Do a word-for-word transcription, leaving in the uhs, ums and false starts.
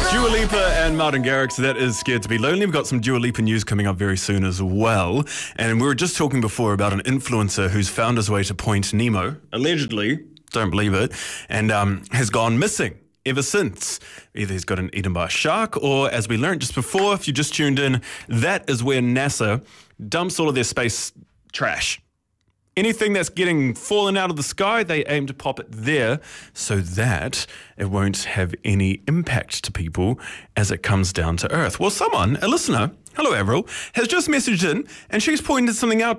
Dua Lipa and Martin Garrix, that is Scared to be Lonely. We've got some Dua Lipa news coming up very soon as well. And we were just talking before about an influencer who's found his way to Point Nemo, allegedly, don't believe it, and um, has gone missing ever since. Either he's gotten eaten by a shark, or as we learned just before, if you just tuned in, that is where NASA dumps all of their space trash. Anything that's getting fallen out of the sky, they aim to pop it there so that it won't have any impact to people as it comes down to Earth. Well, someone, a listener, hello Avril, has just messaged in and she's pointed something out